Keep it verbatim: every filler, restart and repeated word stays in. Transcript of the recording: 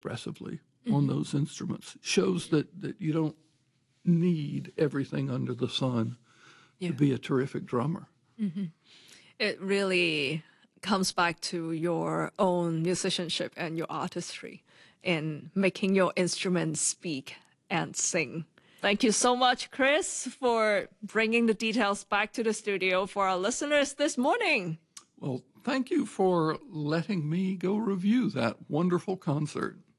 expressively mm-hmm. on those instruments. Shows that, that you don't need everything under the sun yeah. to be a terrific drummer. Mm-hmm. It really comes back to your own musicianship and your artistry in making your instruments speak and sing. Thank you so much, Chris, for bringing the details back to the studio for our listeners this morning. Well, thank you for letting me go review that wonderful concert.